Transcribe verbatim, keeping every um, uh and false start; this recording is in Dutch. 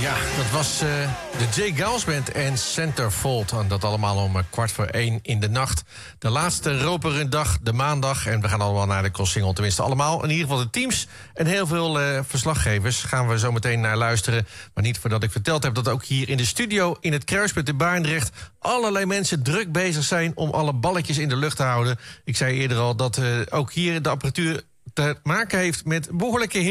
Ja, dat was uh, de J. Geils Band en Centerfold. En dat allemaal om uh, kwart voor één in de nacht. De laatste ropere dag, de maandag. En we gaan allemaal naar de Crossingel. Tenminste allemaal, in ieder geval de teams. En heel veel uh, verslaggevers gaan we zo meteen naar luisteren. Maar niet voordat ik verteld heb dat ook hier in de studio... in het Kruispunt in Barendrecht allerlei mensen druk bezig zijn... om alle balletjes in de lucht te houden. Ik zei eerder al dat uh, ook hier de apparatuur te maken heeft met behoorlijke